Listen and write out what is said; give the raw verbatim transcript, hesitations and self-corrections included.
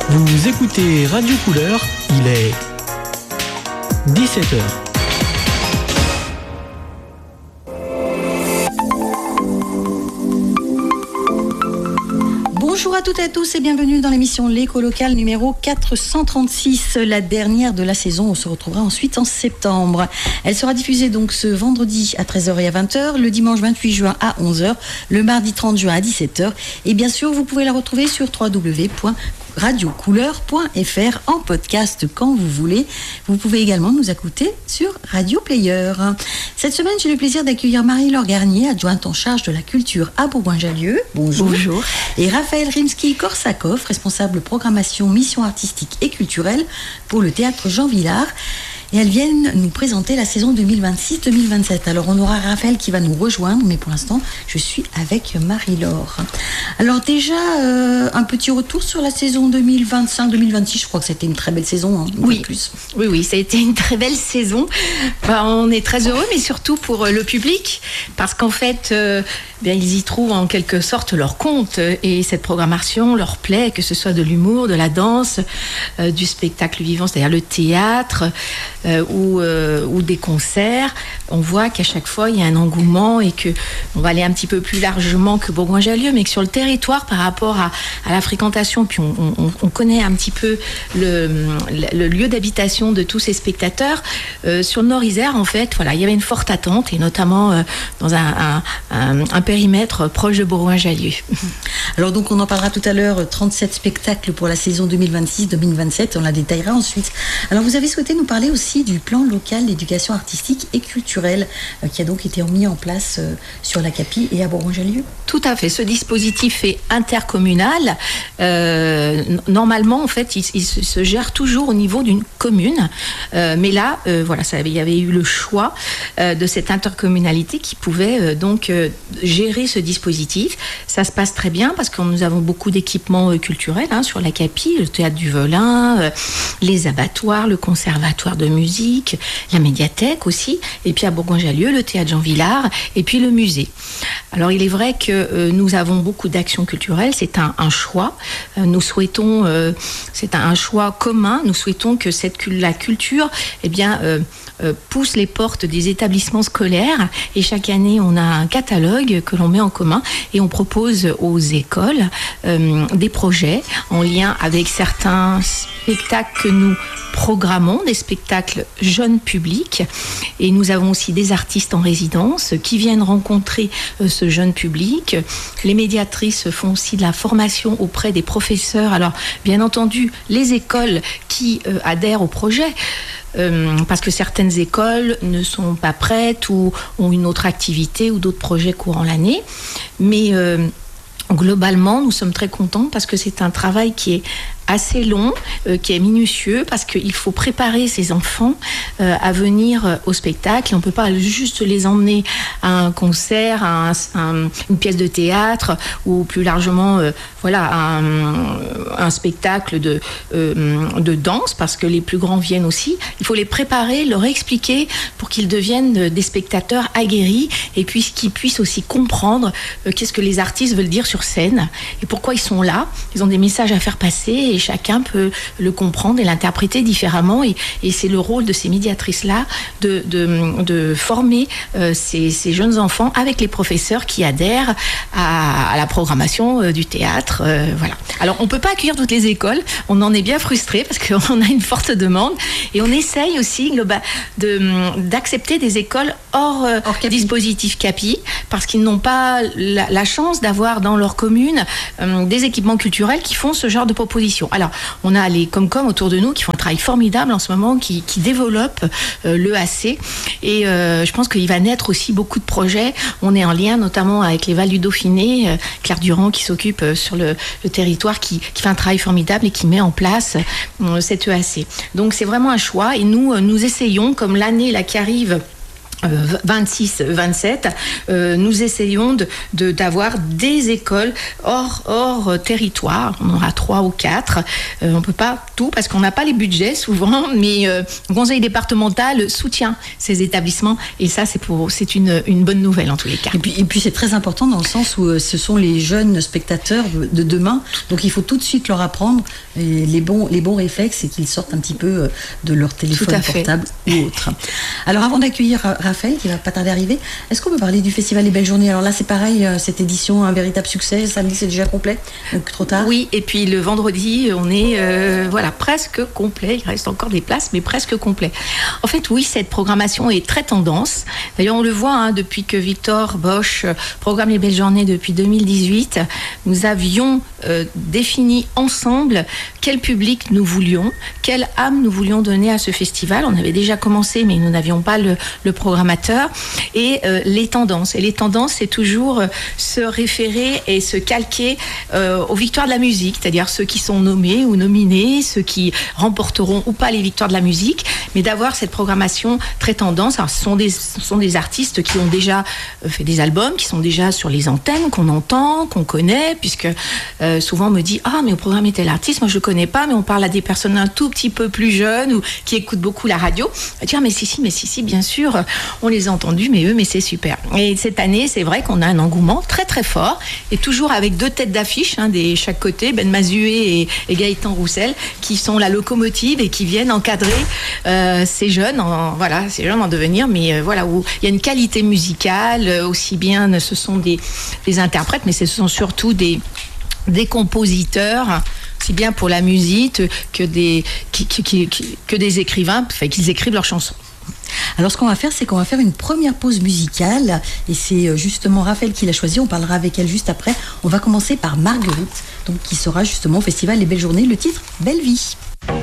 Vous écoutez Radio Couleur, il est dix-sept heures. Bonjour à toutes et à tous et bienvenue dans l'émission L'écho local numéro quatre cent trente-six, la dernière de la saison. On se retrouvera ensuite en septembre. Elle sera diffusée donc ce vendredi à treize heures et à vingt heures, le dimanche vingt-huit juin à onze heures, le mardi trente juin à dix-sept heures. Et bien sûr, vous pouvez la retrouver sur w w w point radio couleur point f r en podcast quand vous voulez. Vous pouvez également nous écouter sur Radio Player. Cette semaine, j'ai le plaisir d'accueillir Marie-Laure Garnier, adjointe en charge de la culture à Bourgoin-Jallieu. Bonjour. Bonjour. Et Raphaël Rimsky-Korsakov, responsable programmation, mission artistique et culturelle pour le théâtre Jean Vilar. Et elles viennent nous présenter la saison deux mille vingt-six deux mille vingt-sept. Alors on aura Raphaël qui va nous rejoindre, mais pour l'instant je suis avec Marie-Laure. Alors déjà euh, un petit retour sur la saison deux mille vingt-cinq deux mille vingt-six. Je crois que c'était une très belle saison, hein, oui. Plus. oui, oui, ça a été une très belle saison. Enfin, on est très heureux, mais surtout pour le public, parce qu'en fait, euh, bien, ils y trouvent en quelque sorte leur compte, et cette programmation leur plaît, que ce soit de l'humour, de la danse, euh, du spectacle vivant, c'est-à-dire le théâtre. Euh, ou, euh, ou des concerts, on voit qu'à chaque fois il y a un engouement et que on va aller un petit peu plus largement que Bourgoin-Jallieu, mais que sur le territoire par rapport à, à la fréquentation, puis on, on, on connaît un petit peu le, le lieu d'habitation de tous ces spectateurs. Euh, sur le Nord-Isère, en fait, voilà, il y avait une forte attente, et notamment euh, dans un, un, un, un périmètre proche de Bourgoin-Jallieu. Alors donc on en parlera tout à l'heure, trente-sept spectacles pour la saison deux mille vingt-six deux mille vingt-sept, on la détaillera ensuite. Alors vous avez souhaité nous parler aussi du plan local d'éducation artistique et culturelle euh, qui a donc été mis en place euh, sur la Capie et à Bourgoin-Jallieu. Tout à fait. Ce dispositif est intercommunal. Euh, normalement, en fait, il, il se gère toujours au niveau d'une commune. Euh, mais là, euh, voilà, ça, il y avait eu le choix euh, de cette intercommunalité qui pouvait euh, donc euh, gérer ce dispositif. Ça se passe très bien parce que nous avons beaucoup d'équipements euh, culturels hein, sur la Capie, le théâtre du Velin, euh, les abattoirs, le conservatoire de musique, la médiathèque aussi, et puis à Bourgoin-Jallieu, le théâtre Jean Vilar, et puis le musée. Alors il est vrai que euh, nous avons beaucoup d'actions culturelles, c'est un, un choix. Euh, nous souhaitons, euh, c'est un, un choix commun. Nous souhaitons que cette la culture, eh bien, euh, euh, pousse les portes des établissements scolaires. Et chaque année, on a un catalogue que l'on met en commun et on propose aux écoles euh, des projets en lien avec certains spectacles que nous programmons, des spectacles jeunes publics, et nous avons aussi des artistes en résidence qui viennent rencontrer euh, ce jeune public. Les médiatrices font aussi de la formation auprès des professeurs. Alors bien entendu, les écoles qui euh, adhèrent au projet, euh, parce que certaines écoles ne sont pas prêtes ou ont une autre activité ou d'autres projets courant l'année, mais euh, globalement, nous sommes très contents parce que c'est un travail qui est assez long, euh, qui est minutieux, parce qu'il faut préparer ces enfants euh, à venir euh, au spectacle. On ne peut pas juste les emmener à un concert, à un, un, une pièce de théâtre, ou plus largement euh, voilà, un, un spectacle de, euh, de danse, parce que les plus grands viennent aussi. Il faut les préparer, leur expliquer pour qu'ils deviennent des spectateurs aguerris, et puis qu'ils puissent aussi comprendre euh, qu'est-ce que les artistes veulent dire sur scène, et pourquoi ils sont là. Ils ont des messages à faire passer, et chacun peut le comprendre et l'interpréter différemment, et, et c'est le rôle de ces médiatrices-là de, de, de former euh, ces, ces jeunes enfants avec les professeurs qui adhèrent à, à la programmation euh, du théâtre. Euh, voilà. Alors on ne peut pas accueillir toutes les écoles, on en est bien frustré parce qu'on a une forte demande, et on essaye aussi bah, de, d'accepter des écoles hors, euh, hors Capie. Dispositif Capie, parce qu'ils n'ont pas la, la chance d'avoir dans leur commune euh, des équipements culturels qui font ce genre de propositions. Alors, on a les Comcom autour de nous qui font un travail formidable en ce moment, qui, qui développent euh, l'E A C, et euh, je pense qu'il va naître aussi beaucoup de projets. On est en lien notamment avec les Vals du Dauphiné, euh, Claire Durand qui s'occupe euh, sur le, le territoire, qui, qui fait un travail formidable et qui met en place euh, cette E A C. Donc c'est vraiment un choix, et nous, euh, nous essayons, comme l'année là qui arrive, vingt-six vingt-sept, euh, nous essayons de, de, d'avoir des écoles hors, hors territoire. On en aura trois ou quatre. Euh, on ne peut pas tout parce qu'on n'a pas les budgets souvent, mais euh, le conseil départemental soutient ces établissements et ça, c'est, pour, c'est une, une bonne nouvelle en tous les cas. Et puis, et puis c'est très important dans le sens où euh, ce sont les jeunes spectateurs de, de demain, donc il faut tout de suite leur apprendre les, les, bons, les bons réflexes et qu'ils sortent un petit peu de leur téléphone portable ou autre. Alors avant d'accueillir Raphaël, qui va pas tarder à arriver, est-ce qu'on peut parler du festival Les Belles Journées? Alors là, c'est pareil, cette édition, un véritable succès. Samedi, c'est déjà complet, donc trop tard. Oui, et puis le vendredi, on est euh, voilà, presque complet. Il reste encore des places, mais presque complet. En fait, oui, cette programmation est très tendance. D'ailleurs, on le voit, hein, depuis que Victor Bosch programme Les Belles Journées depuis deux mille dix-huit, nous avions euh, défini ensemble quel public nous voulions, quelle âme nous voulions donner à ce festival. On avait déjà commencé, mais nous n'avions pas le, le programmateur. Et euh, les tendances. Et les tendances, c'est toujours euh, se référer et se calquer euh, aux victoires de la musique, c'est-à-dire ceux qui sont nommés ou nominés, ceux qui remporteront ou pas les victoires de la musique, mais d'avoir cette programmation très tendance. Alors, ce sont des, ce sont des artistes qui ont déjà fait des albums, qui sont déjà sur les antennes, qu'on entend, qu'on connaît, puisque euh, souvent on me dit « Ah, mais au programme est tel artiste, moi je le connais pas, mais on parle à des personnes un tout petit peu plus jeunes ou qui écoutent beaucoup la radio. » Je dis « Ah, mais si, si, mais si, si, bien sûr, on les a entendus, mais eux, mais c'est super. » Et cette année, c'est vrai qu'on a un engouement très très fort, et toujours avec deux têtes d'affiche, hein, des chaque côté, Ben Mazué et, et Gaëtan Roussel, qui sont la locomotive et qui viennent encadrer euh, ces jeunes, en, voilà, ces jeunes en devenir, mais euh, voilà, où il y a une qualité musicale, euh, aussi bien ce sont des, des interprètes, mais ce sont surtout des, des compositeurs, aussi bien pour la musique que des, qui, qui, qui, que des écrivains, enfin, qu'ils écrivent leurs chansons. Alors ce qu'on va faire, c'est qu'on va faire une première pause musicale et c'est justement Raphaël qui l'a choisi, on parlera avec elle juste après. On va commencer par Marguerite, donc, qui sera justement au festival Les Belles Journées, le titre Belle Vie.